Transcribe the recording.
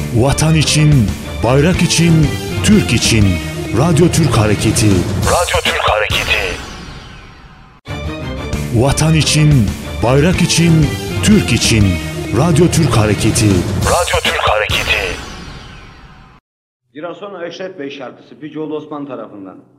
Vatan için, bayrak için, Türk için. Radyo Türk Hareketi. Radyo Türk Hareketi. Vatan için, bayrak için, Türk için. Radyo Türk Hareketi. Radyo Türk Hareketi. Giresun Eşref Bey şarkısı Picoğlu Osman tarafından.